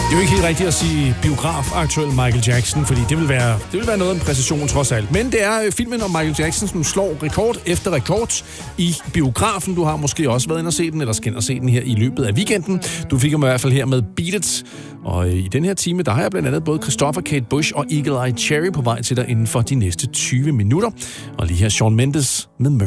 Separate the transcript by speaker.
Speaker 1: Det er jo ikke helt rigtigt at sige biograf-aktuel Michael Jackson, fordi det vil være noget af en præcision trods alt. Men det er filmen om Michael Jackson, som slår rekord efter rekord i biografen. Du har måske også været inde og se den, eller skal ind og se den her i løbet af weekenden. Du fik ham i hvert fald her med Beat It. Og i den her time, der har jeg blandt andet både Christopher, Kate Bush og Eagle Eye Cherry på vej til dig inden for de næste 20 minutter. Og lige her Shawn Mendes med